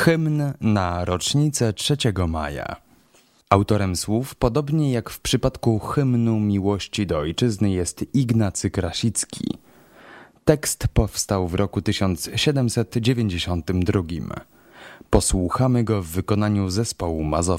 Hymn na rocznicę 3 maja. Autorem słów, podobnie jak w przypadku hymnu miłości do ojczyzny, jest Ignacy Krasicki. Tekst powstał w roku 1792. Posłuchamy go w wykonaniu zespołu Mazowsza.